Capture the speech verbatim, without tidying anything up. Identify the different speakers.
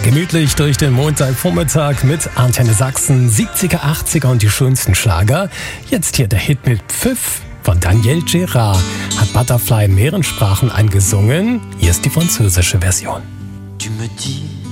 Speaker 1: Gemütlich durch den Montagvormittag mit Antenne Sachsen, siebziger, achtziger und die schönsten Schlager. Jetzt hier der Hit mit Pfiff von Daniel Gérard. Hat Butterfly in mehreren Sprachen eingesungen. Hier ist die französische Version.
Speaker 2: Tu me dis